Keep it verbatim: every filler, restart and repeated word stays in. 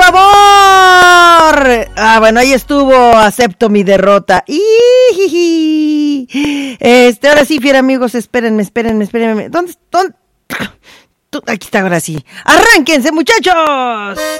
favor! Ah, bueno, ahí estuvo, acepto mi derrota. ¡Ijiji! Este, ahora sí, fiera amigos, espérenme, espérenme, espérenme. ¿Dónde, dónde? Aquí está, ahora sí. ¡Arránquense, muchachos!